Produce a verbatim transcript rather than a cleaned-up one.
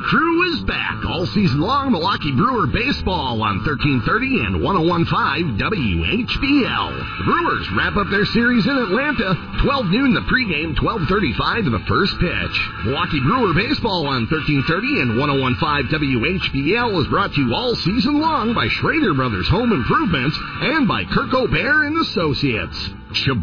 crew is back all season long. Milwaukee Brewer baseball on thirteen thirty and one oh one point five W H B L. The Brewers wrap up their series in Atlanta. twelve noon the pregame, twelve thirty-five the first pitch. Milwaukee Brewer baseball on thirteen thirty and one oh one point five W H B L is brought to you all season long by Schrader Brothers Home Improvements and by Kirk O'Bear and Associates.